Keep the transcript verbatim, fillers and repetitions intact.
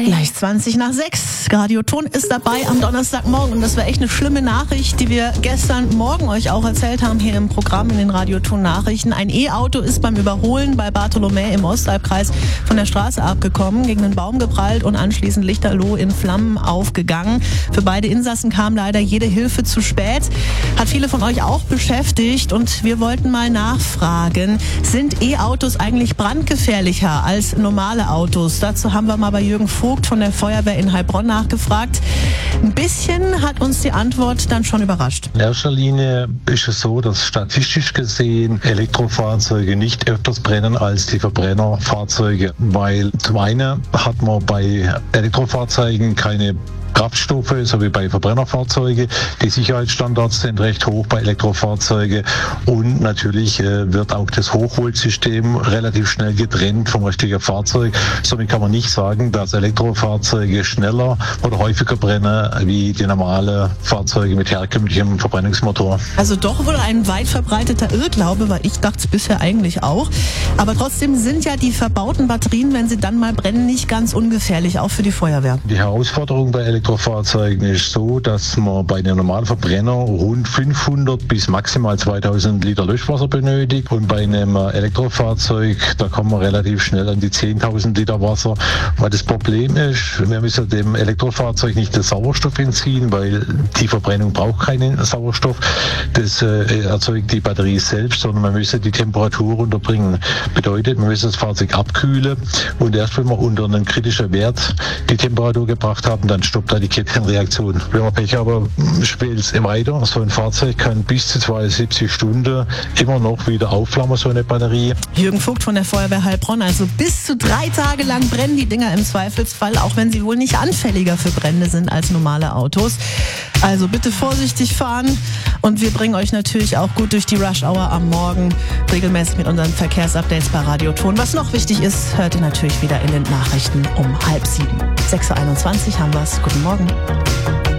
Gleich zwanzig nach sechs. Radioton ist dabei am Donnerstagmorgen. Und das war echt eine schlimme Nachricht, die wir gestern Morgen euch auch erzählt haben hier im Programm in den Radioton-Nachrichten. Ein E-Auto ist beim Überholen bei Bartholomä im Ostalbkreis von der Straße abgekommen, gegen einen Baum geprallt und anschließend lichterloh in Flammen aufgegangen. Für beide Insassen kam leider jede Hilfe zu spät. Hat viele von euch auch beschäftigt und wir wollten mal nachfragen, sind E-Autos eigentlich brandgefährlicher als normale Autos? Dazu haben wir mal bei Jürgen Vogt von der Feuerwehr in Heilbronn nachgefragt. Ein bisschen hat uns die Antwort dann schon überrascht. In erster Linie ist es so, dass statistisch gesehen Elektrofahrzeuge nicht öfters brennen als die Verbrennerfahrzeuge, weil zum einen hat man bei Elektrofahrzeugen keine Kraftstoffe, so wie bei Verbrennerfahrzeugen. Die Sicherheitsstandards sind recht hoch bei Elektrofahrzeugen und natürlich äh, wird auch das Hochvoltsystem relativ schnell getrennt vom richtigen Fahrzeug. Somit kann man nicht sagen, dass Elektrofahrzeuge schneller oder häufiger brennen wie die normalen Fahrzeuge mit herkömmlichem Verbrennungsmotor. Also doch wohl ein weit verbreiteter Irrglaube, weil ich dachte es bisher eigentlich auch. Aber trotzdem sind ja die verbauten Batterien, wenn sie dann mal brennen, nicht ganz ungefährlich, auch für die Feuerwehr. Die Herausforderung bei Elektrofahrzeugen Elektrofahrzeugen ist so, dass man bei einem normalen Verbrenner rund fünfhundert bis maximal zweitausend Liter Löschwasser benötigt und bei einem Elektrofahrzeug, da kommt man relativ schnell an die zehntausend Liter Wasser. Weil das Problem ist, wir müssen dem Elektrofahrzeug nicht den Sauerstoff entziehen, weil die Verbrennung braucht keinen Sauerstoff. Das äh, erzeugt die Batterie selbst, sondern man müsse die Temperatur runterbringen. Bedeutet, man müsse das Fahrzeug abkühlen und erst wenn wir unter einen kritischen Wert die Temperatur gebracht haben, dann stoppt die Kettenreaktion. Wenn man Pech haben, spielt es weiter. So ein Fahrzeug kann bis zu zweiundsiebzig Stunden immer noch wieder aufflammen, so eine Batterie. Jürgen Vogt von der Feuerwehr Heilbronn. Also bis zu drei Tage lang brennen die Dinger im Zweifelsfall, auch wenn sie wohl nicht anfälliger für Brände sind als normale Autos. Also bitte vorsichtig fahren und wir bringen euch natürlich auch gut durch die Rush Hour am Morgen regelmäßig mit unseren Verkehrsupdates bei Radioton. Was noch wichtig ist, hört ihr natürlich wieder in den Nachrichten um halb sieben. sechs Uhr einundzwanzig haben wir's. Guten Morgen.